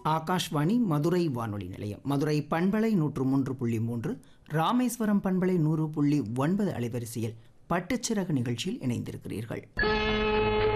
ஆகாஷ்வாணி மதுரை வானொலி நிலையம். மதுரை பண்பலை 103.3, ராமேஸ்வரம் பண்பலை 100.9 அலைவரிசையில் பட்டுச்சிறகு நிகழ்ச்சியில் இணைந்திருக்கிறீர்கள்.